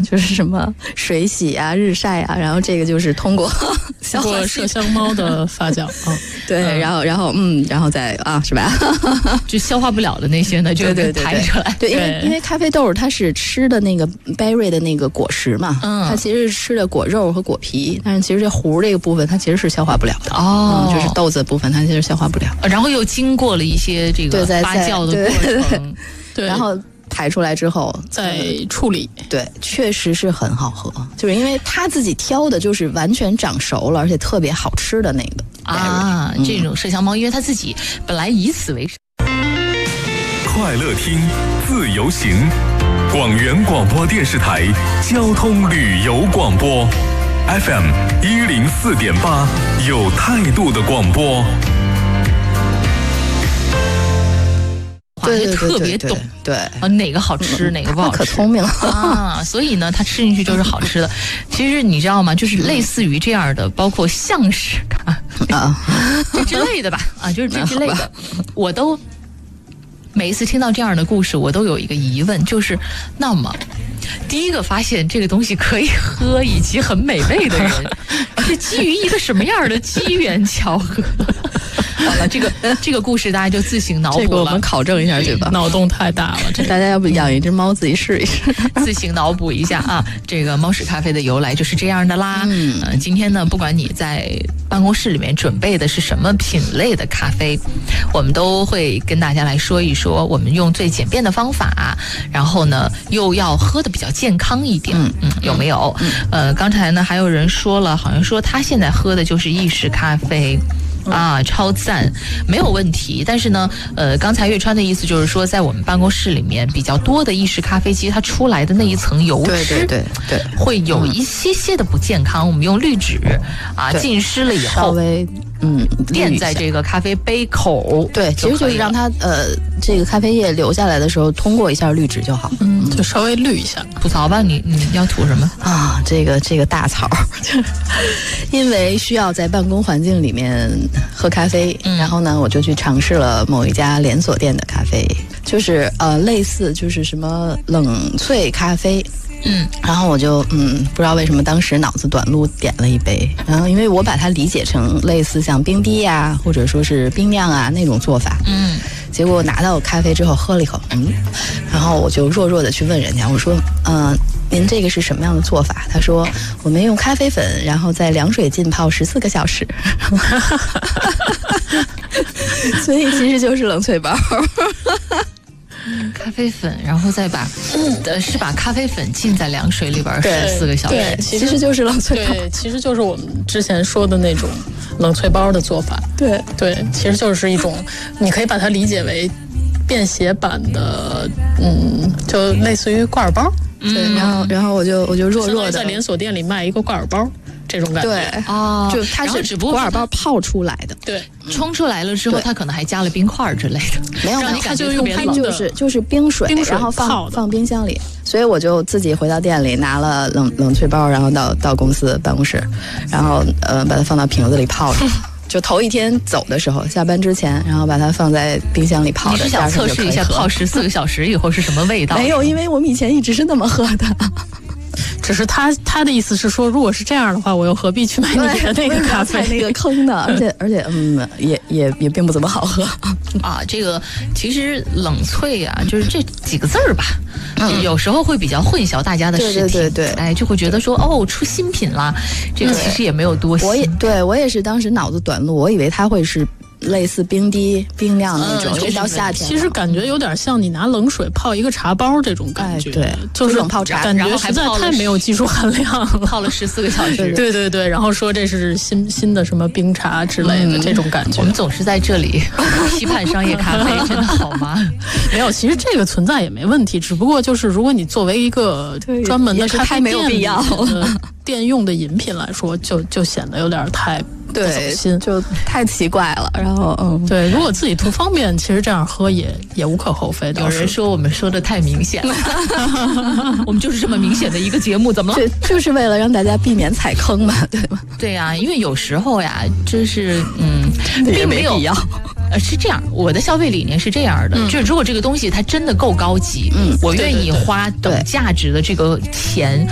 就是什么水洗啊、日晒啊，然后这个就是通过麝香猫的发酵啊， 对，然后再是吧？ 就消化不了的那些呢，就排出来。 对，因为咖啡豆它是吃的那个 berry 的那个果实嘛，它其实是吃的果肉和果皮，但是其实这核这个部分它其实是消化不了的就是豆子的部分它其实消化不了， 然后又经过了一些这个发酵的过程， 对，然后排出来之后再处理， 对，确实是很好喝，就是因为他自己挑的就是完全长熟了，而且特别好吃的那个这种麝香猫，因为他自己本来以此为生。 快乐听，自由行，广元广播电视台交通旅游广播 FM 104.8，有态度的广播。 对，特别懂， 对哪个好吃，哪个不好吃， 可聪明了所以呢，它吃进去就是好吃的。其实你知道吗？就是类似于这样的，包括像是这之类的吧，就是这之类的，我都每一次听到这样的故事，我都有一个疑问，就是那么第一个发现这个东西可以喝以及很美味的人，是基于一个什么样的机缘巧合？好了，这个故事大家就自行脑补了。 这个我们考证一下去吧， 脑洞太大了。 大家要不养一只猫自己试一试， 自行脑补一下啊。这个猫屎咖啡的由来就是这样的啦。今天呢，不管你在办公室里面准备的是什么品类的咖啡，我们都会跟大家来说一说，我们用最简便的方法，然后呢又要喝的比较健康一点。有没有？刚才呢还有人说了，好像说他现在喝的就是意式咖啡。超赞，没有问题。但是呢，刚才月川的意思就是说，在我们办公室里面比较多的意式咖啡机，它出来的那一层油脂， 对， 会有一些的不健康。我们用滤纸浸湿了以后， 稍微垫在这个咖啡杯口， 对，其实就是让它这个咖啡液流下来的时候，通过一下滤纸就好。 就稍微滤一下。 吐槽吧，你要吐什么这个大槽，因为需要在办公环境里面喝咖啡，然后呢，我就去尝试了某一家连锁店的咖啡，就是类似就是什么冷萃咖啡。然后我就不知道为什么当时脑子短路点了一杯，然后因为我把它理解成类似像冰滴呀，或者说是冰酿那种做法，结果拿到咖啡之后喝了一口，然后我就弱弱的去问人家，我说您这个是什么样的做法？他说我们用咖啡粉，然后在凉水浸泡14个小时，所以其实就是冷萃包。 咖啡粉，然后再是把咖啡粉浸在凉水里边14个小时， 对，其实就是冷萃包。 对，其实就是我们之前说的那种冷萃包的做法。 对， 其实就是一种，你可以把它理解为便携版的，就类似于挂耳包。 对，然后我就弱弱的在连锁店里卖一个挂耳包。这种感觉， 对，就它是挂耳包泡出来的， 对， 冲出来了之后，它可能还加了冰块之类的， 没有， 它就用就是冰水，然后放冰箱里，所以我就自己回到店里拿了冷萃包，然后到公司办公室，然后把它放到瓶子里泡着。就头一天走的时候，下班之前，然后把它放在冰箱里泡着。 你是想测试一下泡14个小时以后是什么味道？ 没有，因为我们以前一直是那么喝的。 只是他的意思是说，如果是这样的话，我又何必去买你的那个咖啡？ 那个坑的，而且也并不怎么好喝这个其实冷萃就是这几个字儿吧，有时候会比较混淆大家的视听， 对， 就会觉得说出新品了，这个其实也没有多新。 我也是当时脑子短路，我以为它会是类似冰滴、冰酿那种，这到夏天， 其实感觉有点像你拿冷水泡一个茶包这种感觉， 对， 就是冷泡茶， 感觉实在太没有技术含量了， 泡了14个小时， 对，然后说这是新的什么冰茶之类的这种感觉。 我们总是在这里批判商业咖啡，真的好吗？ 没有，其实这个存在也没问题，只不过就是如果你作为一个专门的咖啡没有必要店用的饮品来说，就显得有点太。 对，就太奇怪了。然后， 对，如果自己图方便，其实这样喝也无可厚非。 有人说我们说的太明显了，我们就是这么明显的一个节目，怎么了？ 就是为了让大家避免踩坑嘛，对吗？ 对呀，因为有时候呀，就是并没有必要。 是这样，我的消费理念是这样的，就是如果这个东西它真的够高级，我愿意花等价值的这个钱。